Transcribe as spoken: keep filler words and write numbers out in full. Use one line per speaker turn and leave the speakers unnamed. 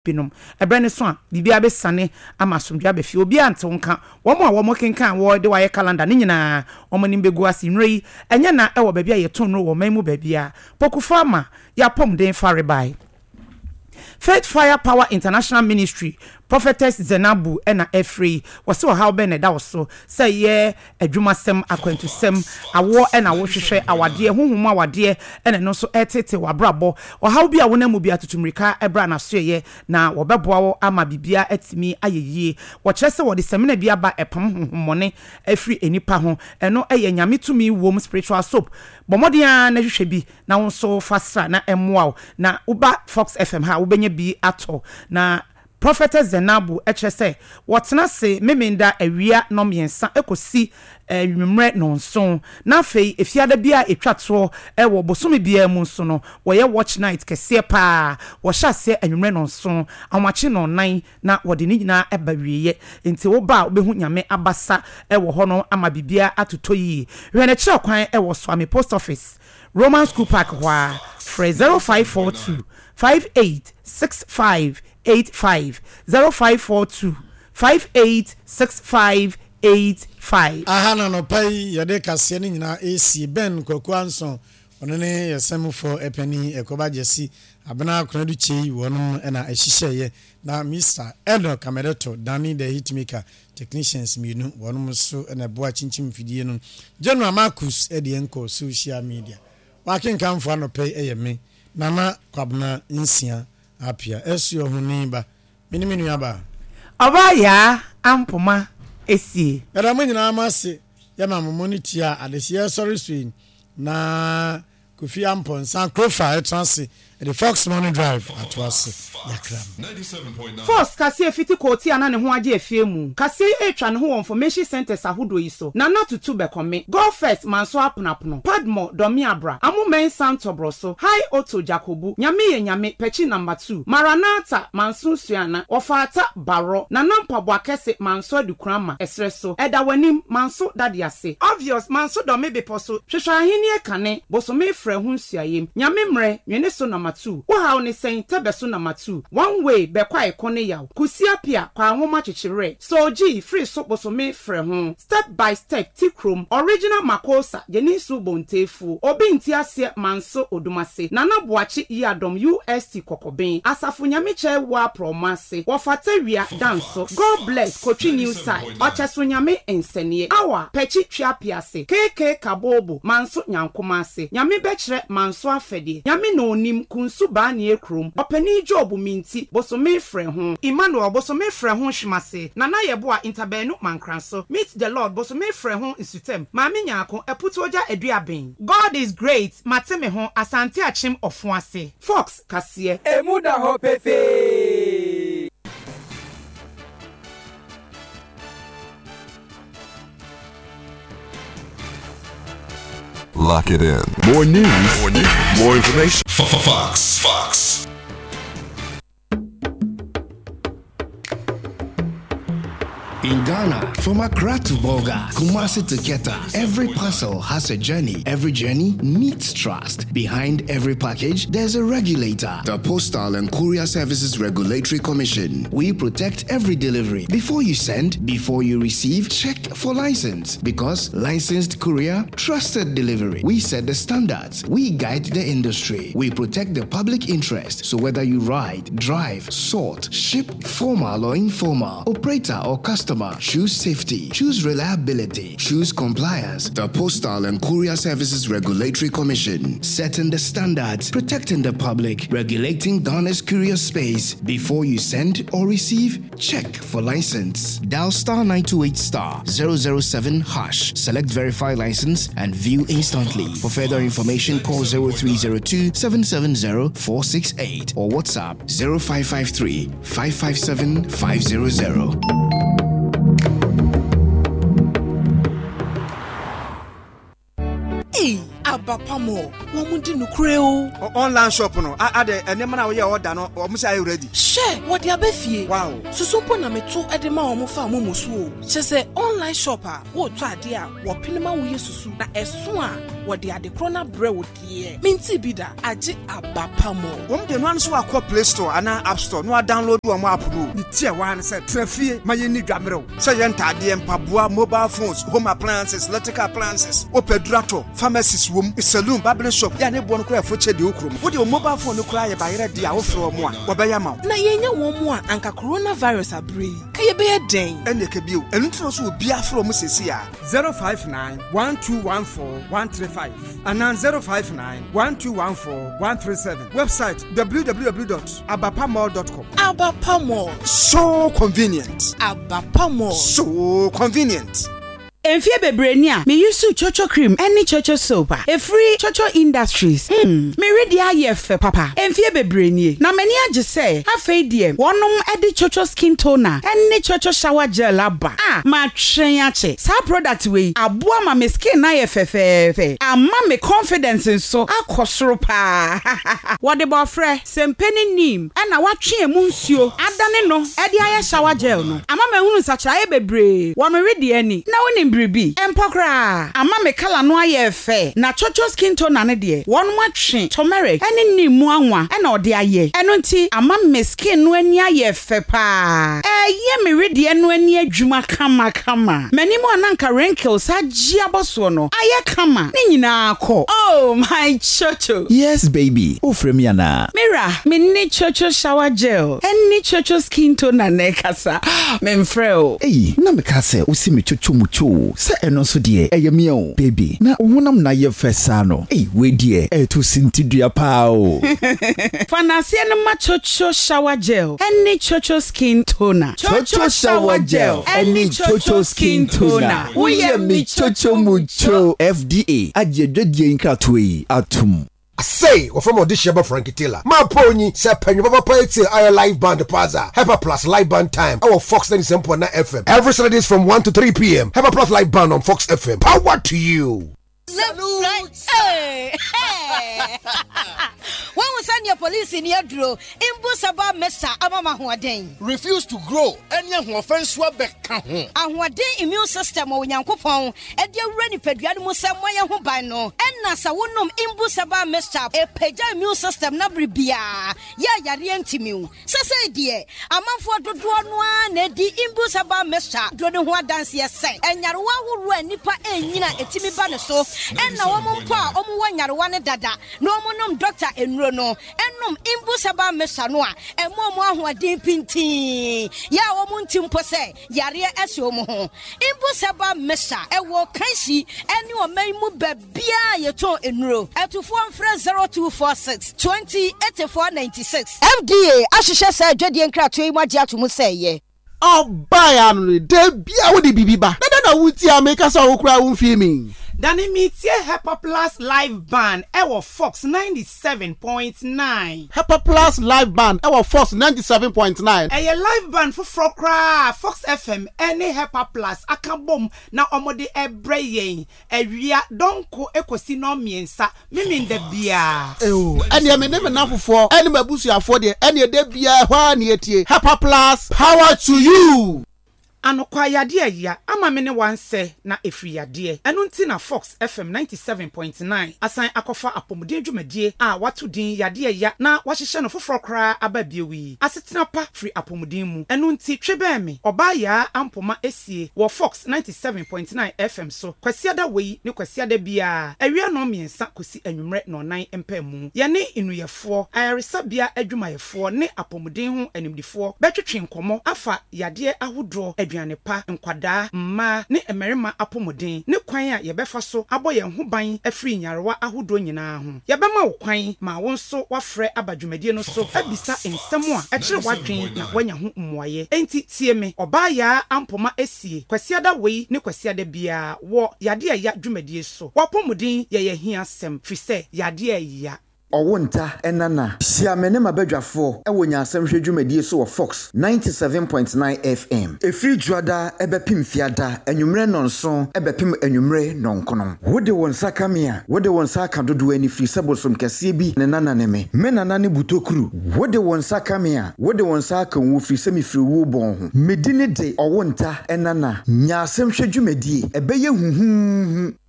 binom ebre ne so a bibia be sane ama somdua be fi obi ante wonka wo mo a wo mo kenkan wo de waye calendar ne nyina wo mo nim begu ase nrei enye na e wo baabi a ye ton no wo mamu baabi a pokufa ma ya pom den fare bai Faith Fire Power International Ministry Prophetess Zenabu ena Efree wase wo how ben da wo say ye adwumasem akwantusem awo ena wo hwehwe awade honhom awade ena no so etete wabrabo wo how bia wo na mu bia tutumrika ebra na so ye na wo beboa wo ama bibia atimi ayeye wo kyerese wo de semina bia ba epam honhomone afri enipa ho eno eye nyame tumi wom spiritual soap bomodia na hwehwe bi na wo so fasra na emwa na uba Fox F M ha wo benye bi ato na Prophetess Zenabu etchese wotena se memenda awia no miensa ekosi nwumre no nson na fei efiada bia etwato e wo bosome bia mu nso no wo ye watch night kese pa wo hyase nwumre no nson amachi no nan na wode ni nyina ebawieye enti wo ba obehu nyame abasa e wo ho no ama bibia atotoyi hwene kire kwan e wo Swami Post Office Roman School Park hwa free zero five four two five eight six five eight five zero five four two five eight six five eight five.
Ahana no pai yade kase ni nyina esi Ben Kwaku Anson ono ne yesem for epani ekoba jesi abena akonadu chei wono na ahihye na Mister Edo Kamereto Danny the hitmaker technicians minu wono so na boa chinchim fidie no General Marcus Edienko social media wakin kamfo no pai eyeme nana kwabna nsia apia esio huniba miniminu yaba
aba ya ampoma esi
era munyina amase ya mamomoni a adesia sorry swing na Kofi Ampon San Crofa transi the Fox Money Drive atwase yakram
Fox kase fiti koti ana ne ho age afie mu kase etwa ne ho information centers ahodo yi so na na tutu be kome go first manso aponapono Padmo Domi Abra amumen Santobro so High Auto Jacobu nyame ye nyame pechi number two Maranatha manso suana ofata baro na nampa boakese manso adukrama esreso eda wanim manso dadiase obvious manso Domi beposo hwehwa ahini e kane bosome frɛ ho nsuayem nyame mre nwene so number two wo haw ne sen tabeso number two one way be kwa ikone yaw kusia pia kwa ahoma chichire so gi free so bosome frɛ ho step by step tikrom original makosa yeni su bontefu obi ntiase manso odumase nana boachi yadom U S T kokoben asafo nyame che wa promase wo fata wia danso God bless Kotwi new side ocheso nyame ensenie awa pechi twa piase keke kabobo manso nyankomase nyame bechere manso afede nyame no onim kunsu ba ne ekrom opani job minti bosome frɛ ho Emmanuel bosome frɛ ho hwimase nana yebo a interbenu mankranso meet the Lord bosome frɛ ho insutem maame nyaako eputoja aduaben God is great mateme ho asante achim ofuase Fox kase
emuda ho pefe.
Lock it in. More news, more news, more information. Fox, Fox.
In Ghana, from Accra to Bolga, Kumasi to Keta, every parcel has a journey. Every journey needs trust. Behind every package, there's a regulator. The Postal and Courier Services Regulatory Commission. We protect every delivery. Before you send, before you receive, check for license. Because licensed courier, trusted delivery. We set the standards. We guide the industry. We protect the public interest. So whether you ride, drive, sort, ship, formal or informal, operator or customer, choose safety, choose reliability, choose compliance. The Postal and Courier Services Regulatory Commission, setting the standards, protecting the public, regulating Ghana's courier space. Before you send or receive, check for license. Dial star nine two eight star zero zero seven hash. Select verify license and view instantly. For further information, call zero three zero two seven seven zero four six eight or WhatsApp zero five five three five five seven five zero zero.
Abapamo, Womudi Nukreo.
Online shop no. I ade enema we order no, omo say ready.
Share what dia befie.
Wow.
Susumpo na meto edema omo fa omo so. She say online shopper, wo to ade a wo pinema wo yesusu na eso a wo de ade krona bre wo die. Minti bida age Abapamo.
Wom de no an so akọ Play Store ana App Store no download wo mo app no. Ni tie wan say trafie ma ye ni dwamere. Say ye ntade mpaboa mobile phones, home appliances, electrical appliances, opedurator, pharmacies wom, saloon, barber shop. Ya ne bo no kra foche de okrom. Wo de mobile phone no kra ye bayere de a wo fro mo a wo be ya ma.
Na ye nya wo mo a anka coronavirus abre. Ka ye be ye den.
Ene ke bio. Enu tro so obi afro mo sesi a
zero five nine one two one four one three five and zero five nine one two one four one three seven. Website w w w dot abapamall dot com.
Abapamo.
So convenient.
Abapamo.
So convenient.
Enfie bebrenia me use chocho cream any chocho soap e free chocho industries hmm me ready aye fe papa enfie bebrenie na mani age say afei die wonom e de chocho skin toner any chocho shower gel aba ah ma twen ache sa product we aboa ma me skin na ye fe fe fe ama me confidence so akosoro pa what the bofre sempeni nim e na watwe mu nsuo adane no e de aye shower gel no ama me hunu sacha e bebre wo me ready ani na woni bribi empokra ama me kala no aye fe na chocho skin toner ne de won matwe turmeric ene ni mu anwa e na ode aye eno nti ama me skin no ani aye fe pa eh ye me ready eno ani adwuma kama kama mani mo ananka wrinkles agi aboso no aye kama ni nyina akọ oh my chocho
yes baby o frame yana
mira me ni chocho shower gel eni chocho skin toner ne kasa me mfreo
eh na me kasa o si me chocho mucho se eno so de eyemi o baby na wonam na ye fesa no eh we de e to sintidua pa o
fanase no ma chocho shower gel eni chocho skin toner
chocho shower gel eni chocho skin toner we ye mi chocho mucho F D A ajedwedie nkratoi atum
say or from audition by Frankie Taylor. My pony said penny papa party I live band plaza. Hyper Plus live band time. Our Fox ninety-seven point nine F M. Every Saturdays from one to three p.m. Hyper Plus live band on Fox F M. Power to you.
Salute. Hey. Hey. When we send your police in your draw, Imbusaba Mesa Amama Huaden.
Refuse to grow. Any offense will be count.
And what day immune system or Yankopon, and your ready pediatric Samoya Hubano, and Nasa Wunum Imbusaba Mesa, a peja immune system Nabribia. Ya Yarientimu. Sasa dear, a man for the Duanwa, Nedi Imbusaba Mesa, Dronua dance yes, and Yarwa will run Nipa and Nina Etimi Banaso, and no woman pa, Omuan Yarwana Dada, no monum doctor and Rono, and num Imbusaba Mesanoa, and Momo who are dimpinti. Ya womuntim pose, Yaria Esomo. Imbusaba Mesa, a walk Kansi, and you are may move Bia Yato in row, at to form fresh zero two four six twenty eighty four ninety six. F D A, Ashisha said, Jedi and Cratui, what you to say, ye.
Oh, buy annually, de Bia with the Bibiba. Then I would see a make us all cry on filming.
Dani mitie Hyper Plus live band ewo Fox ninety-seven point nine.
Hyper Plus live band ewo Fox ninety-seven point nine.
Eye live band for Frokra Fox F M any Hyper Plus akabom na omode ebre yen ewia donko ekosi no miensa mimi nda bia.
Eh ene me neme na fofo ene mabusu afo de ene de bia hwa na etie Hyper Plus power to you.
Ano kwa yade ya ama me ne wanse na efri yade enu nti na Fox F M ninety-seven point nine asan akofa apomuden dwumadie a watu din yade ya na wahihye no foforo kra ababiewi asetena pa free apomuden mu enu nti twebe me oba ya ampoma esie wo Fox ninety-seven point nine F M so kwasiada wei ne kwasiada bia awia no miensa kosi anwumre no nan empemu ye ne inuyefo ayaresabia adwumayefo ne apomuden ho animdifo betwetwe nkomo afa yade ahodro aduane pa nkwada mma ne emerima apomuden ne kwan a yebefa so aboye ho ban afri nyarewa ahodo nyina ho yebema wo kwan ma won so wafrɛ abadwumadie no so abisa ensem a ɛkyere wadwen na wanya ho mmoaye enti tie me obaya ampoma esie kwasiada wei ne kwasiada bia wo yade ya dwumadie so wapomuden ye ye hia sem fi sɛ yade ya
ɔwonta ɛnana siamene mabadwafo ɛwɔ nyasɛm hwɛ dwumadie so wɔ Fox ninety-seven point nine F M efiri juada ɛbɛpim fiada enwumre nonso ɛbɛpim enwumre nonkono wode won sakamia wode won saka dodo ani firi sebosom kɛse bi ne nana ne me me nana ne butokuru wode won sakamia wode won saka wo firi semi firi wo bon ho medine de ɔwonta ɛnana nyasɛm hwɛ dwumadie ɛbɛyɛ huhu